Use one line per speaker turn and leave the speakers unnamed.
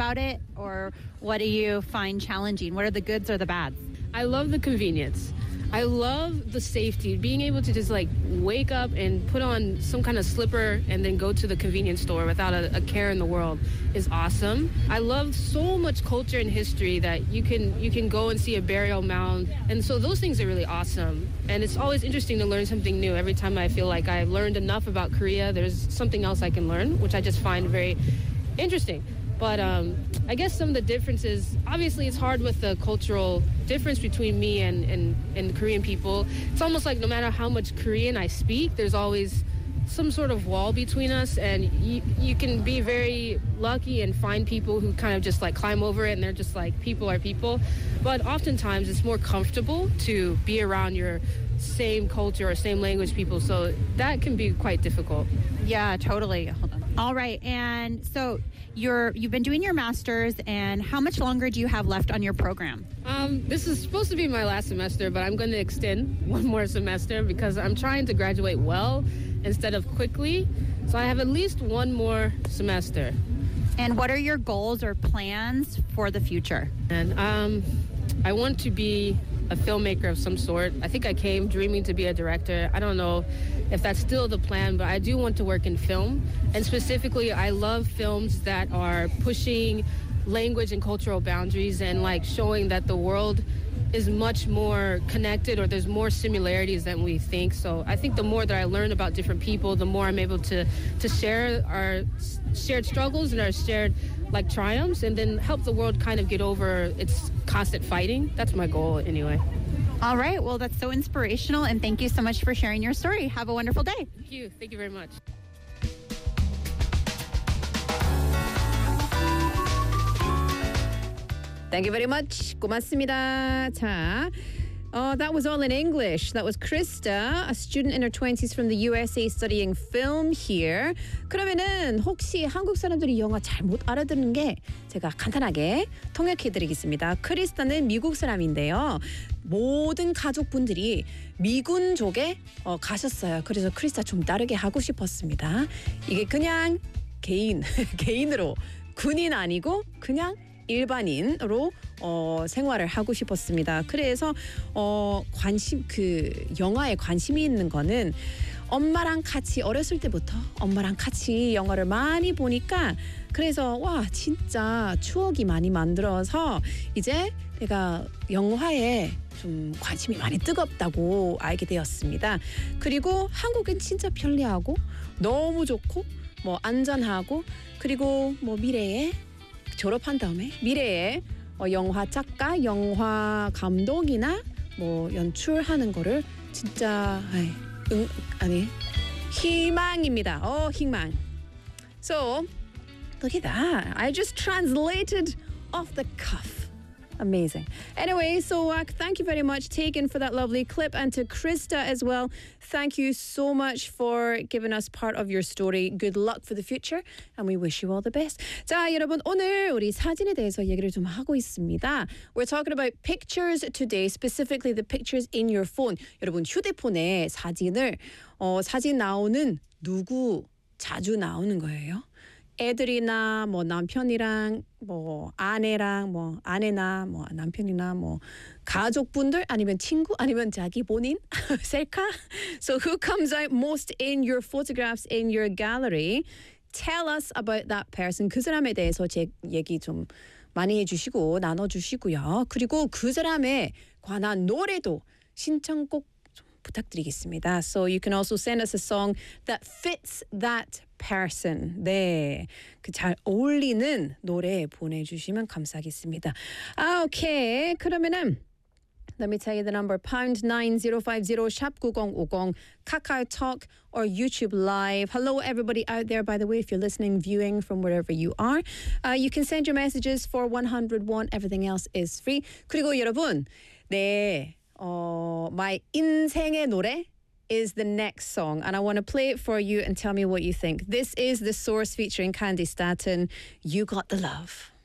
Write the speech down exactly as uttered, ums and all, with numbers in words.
about it, or what do you find challenging? What are the goods or the bads?
I love the convenience. I love the safety, being able to just like wake up and put on some kind of slipper and then go to the convenience store without a, a care in the world is awesome. I love so much culture and history that you can you can go and see a burial mound. And so those things are really awesome. And it's always interesting to learn something new. Every time I feel like I've learned enough about Korea, there's something else I can learn, which I just find very interesting. But um, I guess some of the differences, obviously it's hard with the cultural difference between me and, and, and Korean people. It's almost like no matter how much Korean I speak, there's always some sort of wall between us, and you, you can be very lucky and find people who kind of just like climb over it and they're just like, people are people. But oftentimes it's more comfortable to be around your same culture or same language people, so that can be quite difficult.
Yeah, totally. Hold on. All right, and so you're you've been doing your master's, and how much longer do you have left on your program?
Um, this is supposed to be my last semester, but I'm going to extend one more semester because I'm trying to graduate well instead of quickly. So I have at least one more semester.
And what are your goals or plans for the future?
And um, I want to be a filmmaker of some sort. I think I came dreaming to be a director. I don't know if that's still the plan, but I do want to work in film. And specifically, I love films that are pushing language and cultural boundaries and like showing that the world is much more connected, or there's more similarities than we think. So I think the more that I learn about different people, the more I'm able to to share our shared struggles and our shared like triumphs, and then help the world kind of get over its constant fighting. That's my goal anyway.
All right, well, that's so inspirational, and thank you so much for sharing your story. Have a wonderful day.
Thank you. Thank you very much.
Thank you very much. 고맙습니다. 자, uh, that was all in English. That was Krista, a student in her twenties from the U S A studying film here. 그러면은 혹시 한국 사람들이 영어 잘 못 알아듣는 게 제가 간단하게 통역해드리겠습니다. 크리스타는 미국 사람인데요. 모든 가족분들이 미군족에 어, 가셨어요. 그래서 크리스타 좀 다르게 하고 싶었습니다. 이게 그냥 개인, 개인으로 군인 아니고 그냥 일반인으로 어, 생활을 하고 싶었습니다. 그래서 어, 관심 그 영화에 관심이 있는 거는 엄마랑 같이 어렸을 때부터 엄마랑 같이 영화를 많이 보니까 그래서 와 진짜 추억이 많이 만들어서 이제 내가 영화에 좀 관심이 많이 뜨겁다고 알게 되었습니다. 그리고 한국은 진짜 편리하고 너무 좋고 뭐 안전하고 그리고 뭐 미래에 졸업한 다음에 미래에 어, 영화 작가, 영화 감독이나 뭐 연출하는 거를 진짜 아이, 응, 아니 희망입니다. 어 희망. So look at that. I just translated off the cuff. Amazing. Anyway, so uh, thank you very much, Tegan, for that lovely clip, and to Krista as well. Thank you so much for giving us part of your story. Good luck for the future, and we wish you all the best. 자, 여러분, 오늘 우리 사진에 대해서 얘기를 좀 하고 있습니다. We're talking about pictures today, specifically the pictures in your phone. 여러분, 휴대폰에 사진을 어, 사진 나오는 누구 자주 나오는 거예요? 애들이나 뭐 남편이랑 뭐 아내랑 뭐 아내나 뭐 남편이나 뭐 가족분들 아니면 친구 아니면 자기 본인 셀카. So who comes out most in your photographs in your gallery? Tell us about that person. 그 사람에 대해서 제 얘기 좀 많이 해주시고 나눠주시고요. 그리고 그 사람에 관한 노래도 신청곡 좀 부탁드리겠습니다. So you can also send us a song that fits that person. 네, 그 잘 어울리는 노래 보내주시면 감사하겠습니다. 아, 오케이. 그러면은 let me tell you the number. pound nine zero five zero 샵 구공오공 KakaoTalk or YouTube Live. Hello everybody out there, by the way, if you're listening, viewing from wherever you are. Uh, you can send your messages for one hundred won. Everything else is free. 그리고 여러분, 네, 어, my 인생의 노래 is the next song, and I want to play it for you and tell me what you think. This is The Source featuring Candy Staton. You Got the Love.